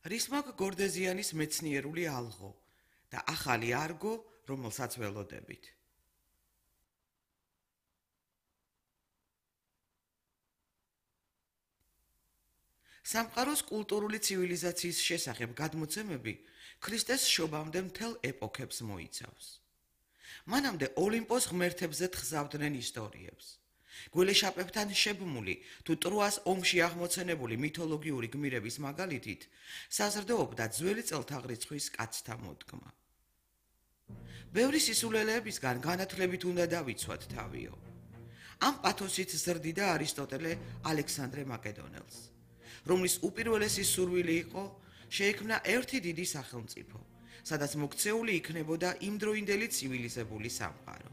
რისმაგ გორდეზიანის მეცნიერული ალღო და ახალი არგო, რომელსაც ველოდებით. სამყაროს კულტურული ცივილიზაციის შესახებ გადმოცემები ქრისტეს შობამდე მთელ ეპოქებს მოიცავს. მანამდე ოლიმპოს ღმერთებზე თხზავდნენ ისტორიებს. გველეშაპებთან შებმული თუ ტროას ომში აღმოცენებული მითოლოგიური გმირების მაგალითით საზრდოობდა ძველი წელთაღრიცხვის კაცთა მოდგმა. ბევრი სისულელეებისგან განათლებით უნდა დავიცვათ თავიო. ამ პათოსით ზრდიდა არისტოტელე ალექსანდრე მაკედონელს, რომლის უპირველესი სურვილი იყო შეექმნა ერთი დიდი სახელმწიფო, სადაც მოქცეული იქნებოდა იმდროინდელი ცივილიზებული სამყარო.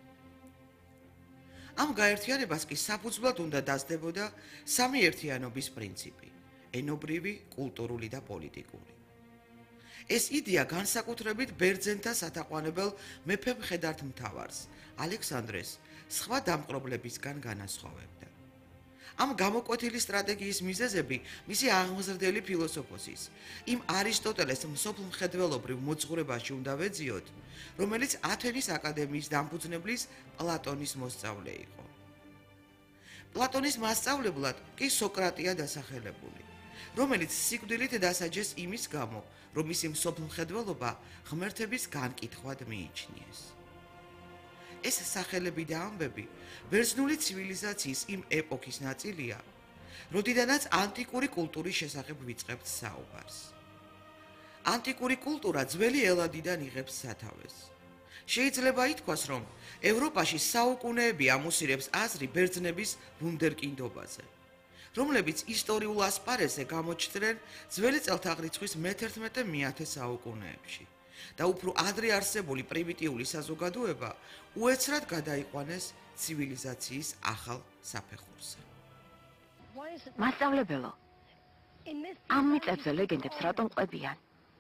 ამ გაერთიანებას კი საფუძვლად უნდა დასდებოდა სამი ერთიანობის პრინციპი: ენობრივი, კულტურული და პოლიტიკური. ეს იდეა განსაკუთრებით ბერძენთა სათაყვანებელ მეფე მხედართმთავარს, ალექსანდრეს, სხვა დამპყრობლებისგან განასხვავებდა. ამ გამოკვეთილი სტრატეგიის მიზეზები მისი აღმზრდელი ფილოსოფოსის, იმ არისტოტელეს მსოფლმხედველობრივ მოძღვრებაში უნდა ვეძიოთ, რომელიც ათენის აკადემიის დამფუძნებლის პლატონის მოსწავლე იყო. პლატონის მასწავლებლად კი სოკრატია დასახელებული, რომელიც სიკვდილით დასაჯეს იმის გამო, რომ მისი მსოფლმხედველობა ღმერთების განკითხვად მიიჩნიეს. ეს სახელები და ამბები ბერძნული ცივილიზაციის იმ ეპოქის ნაწილია, როდიდანაც ანტიკური კულტურის შესახებ ვიწყებთ საუბარს. ანტიკური კულტურა ძველი ელადიდან იღებს სათავეს. შეიძლება ითქვას, რომ ევროპაში საუკუნეები ამოსირებს აზრი ბერძნების ვუნდერკინდობაზე, რომლებიც ისტორიულ ასპარეზზე გამოჩნდნენ ძველი წელთაღრიცხვის მე-11 საუკუნეებში და უფრო ადრე არსებული პრიმიტიული საზოგადოება უეცრად გადაიყვანეს ცივილიზაციის ახალ საფეხურზე. მასწავლებელო, ამ მიწებზე ლეგენდებს რატომ ყვებიან?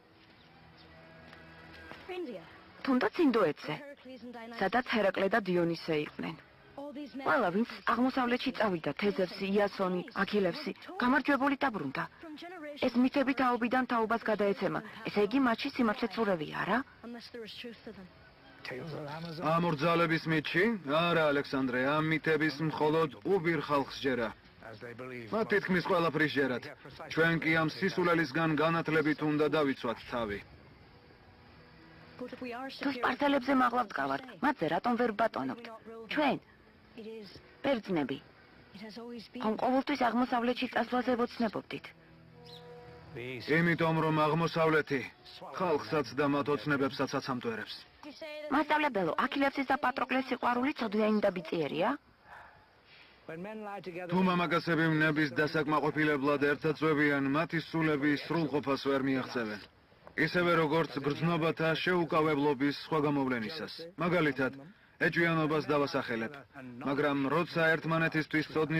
თუნდაც ინდოეთზე, სადაც ჰერაკლე და დიონისე იყვნენ. ყველა, ვინც აღმოსავლეთში წავიდა, თეზევსი, იასონი, აქილევსი, გამარჯვებული დაბრუნდა. ეს მითები თაობიდან თაობას გადაეცემა, ესე იგი მათში სიმართლე ცურევია, არა? ამორძალების მითში? არა, ალექსანდრე, ამ მითების მხოლოდ უბირ ხალხს ჯერა. მათ თითქმის ყველაფრის ჯერათ. ჩვენ კი ამ სისულელისგან განათლებით უნდა დავიცვათ თავი. თუ სპარტელებზე მაღლა ვდგავართ, მათზე რატომ ვერ ბატონობთ? ჩვენ, ბერძნები, ხომ ყოველთვის აღმოსავლეთში წასვლაზე ვოცნებობდით? იმიტომ, რომ აღმოსავლეთი ხალხსაც და მათ ოცნებებსაც აცამტვერებს. მასწავლებელო, აქილევსის და პატროკლეს სიყვარული ცოდვიანი და ბიწიერია? თუ მამაკაცები ნების დასაკმაყოფილებლად ერთად წვევიან, მათი სულები სრულყოფას ვერ მიაღწევენ. ისევე როგორც გრძნობათა შეუკავებლობის სხვა გამოვლენისას. მაგალითად, ეჭვიანობას დავასახელებ, მაგრამ როცა ერთმანეთისთვის